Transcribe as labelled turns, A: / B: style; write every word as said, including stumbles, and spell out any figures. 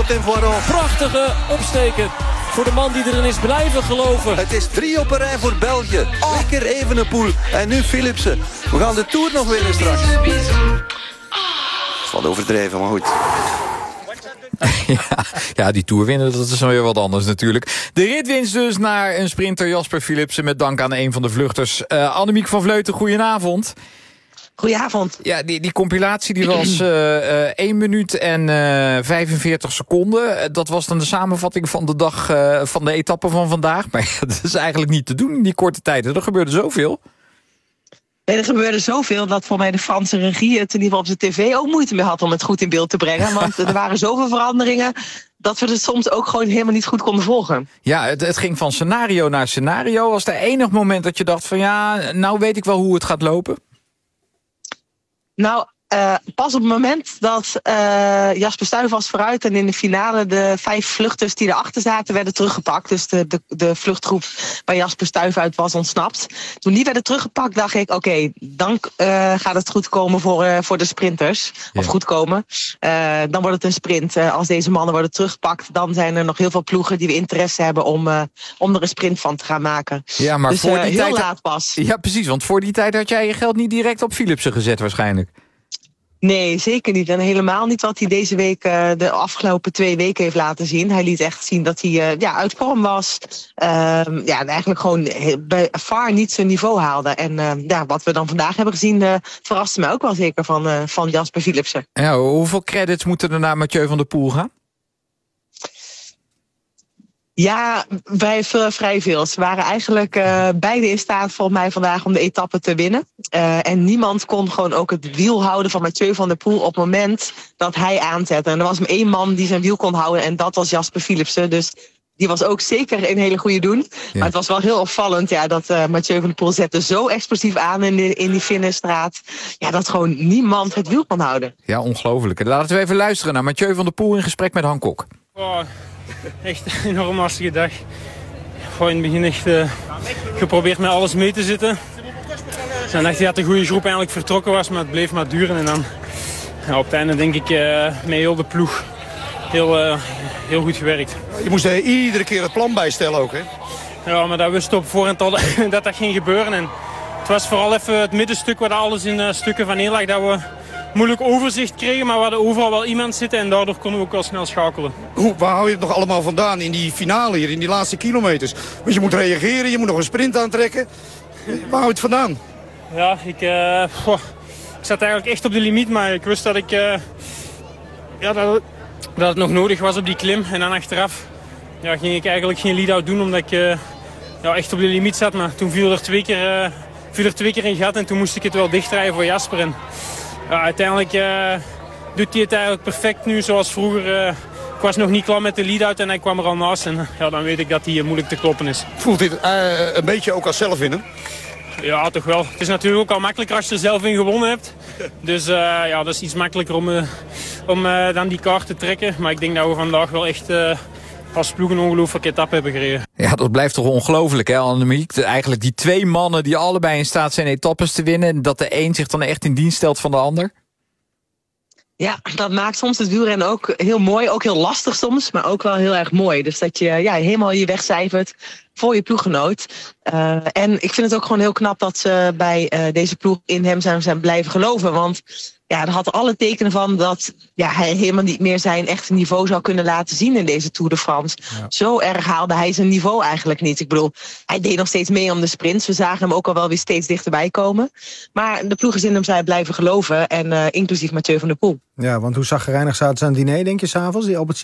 A: Wout en Poirot.
B: Prachtige opsteken voor de man die erin is blijven geloven.
A: Het is drie op een rij voor België. Twee keer Evenepoel en nu Philipsen. We gaan de Tour nog winnen straks. Dat is wat overdreven, maar goed.
C: Ja, ja, die Tour winnen, dat is dan weer wat anders natuurlijk. De ritwinst dus naar een sprinter Jasper Philipsen... met dank aan een van de vluchters. Uh, Annemiek van Vleuten, goedenavond.
D: Goedenavond.
C: Ja, die, die compilatie die was uh, uh, één minuut en uh, vijfenveertig seconden. Uh, dat was dan de samenvatting van de dag uh, van de etappe van vandaag. Maar ja, dat is eigenlijk niet te doen in die korte tijd. Er gebeurde zoveel.
D: Nee, er gebeurde zoveel dat voor mij de Franse regie het in ieder geval op de tv ook moeite mee had om het goed in beeld te brengen. Want er waren zoveel veranderingen dat we het soms ook gewoon helemaal niet goed konden volgen.
C: Ja, het, het ging van scenario naar scenario. Was er enig moment dat je dacht van ja, nou weet ik wel hoe het gaat lopen?
D: Nou, uh, pas op het moment dat uh, Jasper Stuyven was vooruit en in de finale de vijf vluchters die erachter zaten werden teruggepakt. Dus de, de, de vluchtgroep waar Jasper Stuyven uit was ontsnapt. Toen die werden teruggepakt dacht ik, oké, okay, dan uh, gaat het goed komen voor, uh, voor de sprinters. Ja. Of goed komen. Uh, dan wordt het een sprint. Uh, als deze mannen worden teruggepakt, dan zijn er nog heel veel ploegen die we interesse hebben om, uh, om er een sprint van te gaan maken.
C: Ja, maar
D: dus
C: voor
D: uh,
C: die
D: heel
C: tijd...
D: laat pas.
C: Ja, precies, want voor die tijd had jij je geld niet direct op Philipsen gezet waarschijnlijk.
D: Nee, zeker niet. En helemaal niet wat hij deze week, uh, de afgelopen twee weken heeft laten zien. Hij liet echt zien dat hij uh, ja, uit vorm was. Uh, ja, en eigenlijk gewoon bij far niet zijn niveau haalde. En uh, ja, wat we dan vandaag hebben gezien, uh, verraste mij ook wel zeker van, uh, van Jasper Philipsen.
C: Ja, hoeveel credits moeten er naar Mathieu van der Poel gaan?
D: Ja, wij vrij veel. Ze waren eigenlijk uh, beide in staat volgens mij vandaag om de etappe te winnen. Uh, en niemand kon gewoon ook het wiel houden van Mathieu van der Poel op het moment dat hij aanzette. En er was maar één man die zijn wiel kon houden en dat was Jasper Philipsen. Dus die was ook zeker een hele goede doen. Ja. Maar het was wel heel opvallend ja, dat uh, Mathieu van der Poel zette zo explosief aan in, de, in die Finnenstraat. Ja, dat gewoon niemand het wiel kon houden.
C: Ja, ongelooflijk. Laten we even luisteren naar Mathieu van der Poel in gesprek met Han Kok.
E: Oh. Echt een enorm lastige dag. Gewoon in het begin echt uh, geprobeerd met alles mee te zitten. Dan dacht ik dat de goede groep eigenlijk vertrokken was, maar het bleef maar duren. En dan ja, op het einde denk ik uh, met heel de ploeg heel, uh, heel goed gewerkt.
F: Je moest uh, iedere keer het plan bijstellen ook, hè?
E: Ja, maar dat wisten we op voorhand al dat dat ging gebeuren. En het was vooral even het middenstuk waar alles in uh, stukken van in lag, dat we moeilijk overzicht kregen, maar we hadden overal wel iemand zitten en daardoor konden we ook wel snel schakelen.
F: Hoe, waar hou je het nog allemaal vandaan in die finale hier, in die laatste kilometers? Want je moet reageren, je moet nog een sprint aantrekken. Waar hou je het vandaan?
E: Ja, ik, uh, goh, ik zat eigenlijk echt op de limiet, maar ik wist dat, ik, uh, ja, dat, dat het nog nodig was op die klim. En dan achteraf ja, ging ik eigenlijk geen lead-out doen, omdat ik uh, ja, echt op de limiet zat. Maar toen viel er twee keer, uh, viel er twee keer een gat en toen moest ik het wel dichtdraaien voor Jasper. En, ja, uiteindelijk uh, doet hij het eigenlijk perfect nu, zoals vroeger. Uh, ik was nog niet klaar met de lead-out en hij kwam er al naast. En ja, dan weet ik dat hij uh, moeilijk te kloppen is.
F: Voelt dit uh, een beetje ook als zelfwinnen?
E: Ja, toch wel. Het is natuurlijk ook al makkelijker als je er zelf in gewonnen hebt. Dus uh, ja, dat is iets makkelijker om, uh, om uh, dan die kaart te trekken. Maar ik denk dat we vandaag wel echt uh, als ploeg een ongelooflijke etappe hebben gereden.
C: Ja, dat blijft toch ongelooflijk, hè, Annemiek? De, eigenlijk die twee mannen die allebei in staat zijn etappes te winnen. En dat de een zich dan echt in dienst stelt van de ander.
D: Ja, dat maakt soms het wielrennen ook heel mooi. Ook heel lastig soms, maar ook wel heel erg mooi. Dus dat je ja, helemaal je weg cijfert voor je ploeggenoot. Uh, en ik vind het ook gewoon heel knap dat ze bij uh, deze ploeg in hem zijn, zijn blijven geloven. Want ja, er had alle tekenen van dat ja, hij helemaal niet meer zijn echte niveau zou kunnen laten zien in deze Tour de France. Ja. Zo erg haalde hij zijn niveau eigenlijk niet. Ik bedoel, hij deed nog steeds mee om de sprints. We zagen hem ook al wel weer steeds dichterbij komen. Maar de ploeg is in hem zijn blijven geloven. En uh, inclusief Mathieu van der Poel.
G: Ja, want hoe zagrijnig zaten ze aan het diner, denk je, s'avonds, die Albert